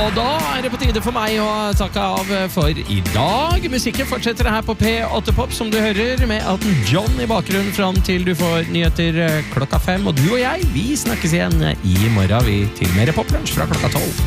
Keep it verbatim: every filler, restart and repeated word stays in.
Og da er det på tide for meg å takke av for i dag. Musikken fortsetter her på P åtte Pop, som du hører, med Elton John i bakgrunnen fram til du får nyheter klokka fem. Og du og jeg, vi snakkes igjen i morgen vi til mer poplunsj fra klokka tolv.